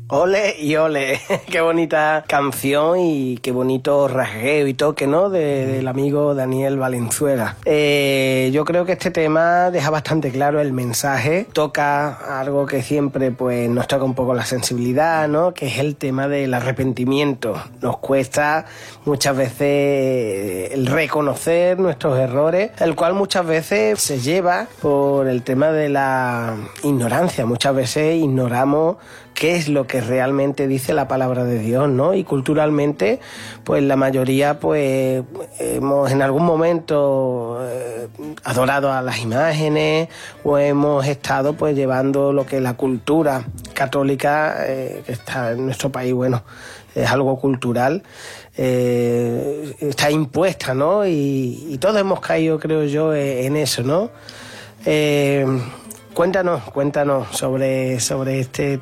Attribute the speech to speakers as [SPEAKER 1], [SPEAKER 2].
[SPEAKER 1] Ole y ole, qué bonita canción y qué bonito rasgueo y toque, ¿no? Del amigo Daniel Valenzuela. Yo creo que este tema deja bastante claro el mensaje, toca algo que siempre pues nos toca un poco la sensibilidad, ¿no? Que es el tema del arrepentimiento. Nos cuesta muchas veces el reconocer nuestros errores, el cual muchas veces se lleva por el tema de la ignorancia. Muchas veces ignoramos qué es lo que realmente dice la palabra de Dios, ¿no? Y culturalmente, pues la mayoría, pues hemos en algún momento adorado a las imágenes o hemos estado, pues llevando lo que la cultura católica que está en nuestro país, bueno, es algo cultural, está impuesta, ¿no? Y todos hemos caído, creo yo, en eso, ¿no? Cuéntanos sobre este